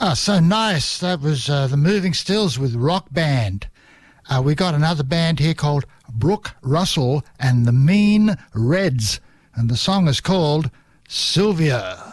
So nice. That was the Moving Stills with Rock Band. We got another band here called Brooke Russell and the Mean Reds, and the song is called Sylvia.